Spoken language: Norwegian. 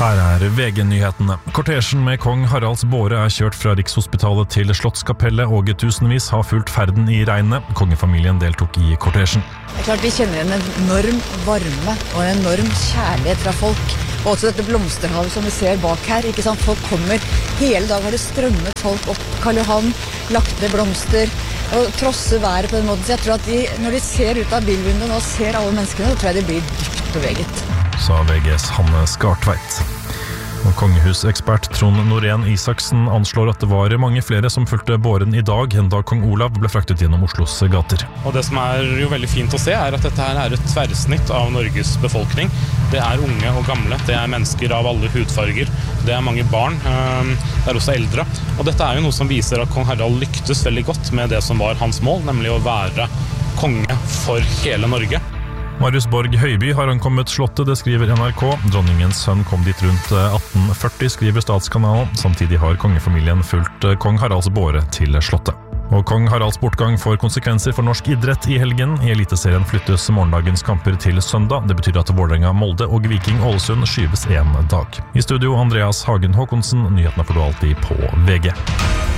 Her VG-nyhetene. Kortesjen med kong Haralds båre kjørt fra Rikshospitalet til Slottskapellet, og tusenvis har fulgt ferden i regnet. Kongefamilien deltok i kortesjen. Det klart vi kjenner en enorm varme og en enorm kjærlighet fra folk. Og også dette blomsterhavet som vi ser bak her, ikke sant? Folk kommer, hele dag har det strømmet folk opp Karl Johan, lagt ned blomster, og trosser været på den måten. Så jeg tror at når de ser ut av bilvinduet og ser alle menneskene, så tror jeg de blir dypt beveget. Sa VGs Hanne Skartveit. Og kongehusekspert Trond Norén Isaksen anslår at det var mange flere som fulgte båren i dag enn da kong Olav ble fraktet gjennom Oslos gater. Og det som jo veldig fint å se at dette her et tverrsnitt av Norges befolkning. Det unge og gamle, det mennesker av alle hudfarger, det mange barn, det også eldre. Og dette jo noe som viser at kong Harald lyktes veldig godt med det som var hans mål, nemlig å være konge for hele Norge. Marius Borg Høiby har ankommet slottet, det skriver NRK. Dronningens sønn kom dit rundt 1840, skriver Statskanalen. Samtidig har kongefamilien fulgt kong Haralds båre til slottet. Og kong Haralds bortgang får konsekvenser for norsk idrett i helgen. I Eliteserien flyttes morgendagens kamper til søndag. Det betyr at Vålerenga, Molde og Viking Ålesund skyves en dag. I studio Andreas Hagen Håkonsen, nyhetene får du alltid på VG.